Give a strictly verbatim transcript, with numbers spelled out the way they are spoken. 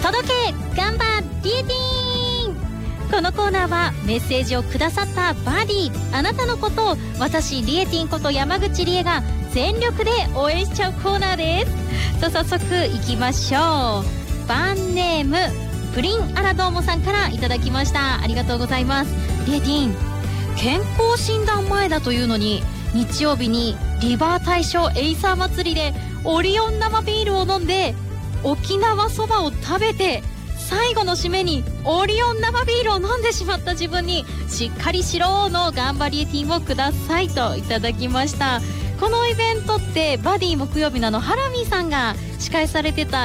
届けガンバリエティーン。このコーナーはメッセージをくださったバディ、あなたのことを私リエティンこと山口理恵が全力で応援しちゃうコーナーです。さあ早速いきましょう。バンネームプリンアラドーモさんからいただきました。ありがとうございます。リエティン、健康診断前だというのに日曜日にリバー大賞エイサー祭りでオリオン生ビールを飲んで沖縄そばを食べて最後の締めにオリオン生ビールを飲んでしまった自分にしっかりしろのガンバリエティンをくださいといただきました。このイベントってバディ木曜日のあのハラミさんが司会されてた